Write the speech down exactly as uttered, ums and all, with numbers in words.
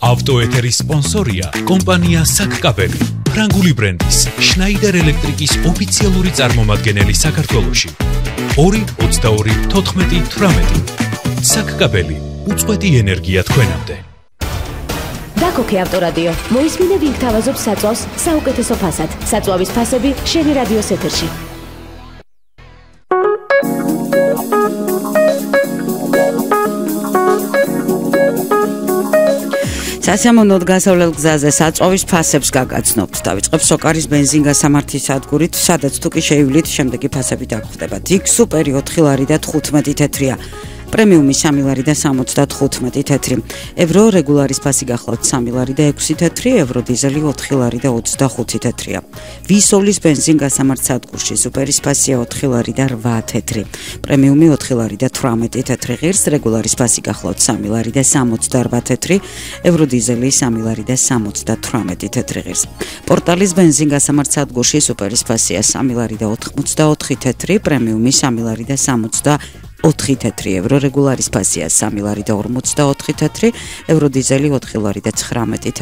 ავტოეთერის სპონსორია კომპანია საკკაბელი, ფრანგული ბრენდის შნაიდერ ელექტრიკის ოფიციალური წარმომადგენელი საქართველოში. ორი ოცდაორი თოთხმეტი თვრამეტი. საკკაბელი, უწყვეტი ენერგია თქვენამდე. დაკოქე ავტორადიო. მოისმინე ვინ გთავაზობს საწვავს საუკეთესო ფასად. საწვავის ფასები შენი რადიოს ეთერში. სასიამოვნოდ გასავლელ გზაზე საწვავის ფასებს გაგაცნობთ. დავიწყებ სოკარის ბენზინგასამართის სადგურით, სადაც თუ კი შეივლით, შემდეგი ფასები დაგხვდებათ. იქ სუპერი ოთხი ლარი და თხუთმეტი თეთრია. პრემიუმი სამი ლარი და სამოცდათხუთმეტი თეთრი. ევრო რეგულარის ფასი გახლავთ სამი ლარი და ექვსი თეთრი, ევრო დიზელი ოთხი ლარი და ოცდახუთი თეთრია. ვისოვლის ბენზინგასამართ სადგურში სუპერის ფასია ოთხი ლარი და რვა თეთრი. პრემიუმი ოთხი ლარი და თვრამეტი თეთრი ღირს, რეგულარის ფასი გახლავთ სამი ლარი და სამოცდარვა თეთრი, ევრო დიზელი სამი ლარი და სამოცდათვრამეტი თეთრი ღირს. პორტალის ბენზინგასამართ სადგურში სუპერის ფასია სამი ლარი და ოთხმოცდაოთხი თეთრი, პრემიუმი სამი ლარი და სამოცდა ოთხი თეთრი, ევრო რეგულარის ფასია სამი ლარი და ორმოცდაოთხი თეთრი, ევრო დიზელი ოთხი ლარი და ცხრამეტი